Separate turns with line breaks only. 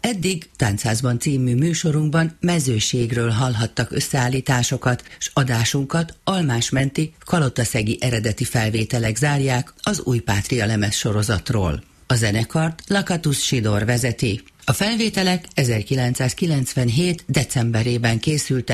Eddig Táncházban című műsorunkban mezőségről hallhattak összeállításokat, s adásunkat almásmenti, kalotaszegi eredeti felvételek zárják az Új Pátria lemez sorozatról. A zenekart Lakatos Sidor vezeti. A felvételek 1997. decemberében készültek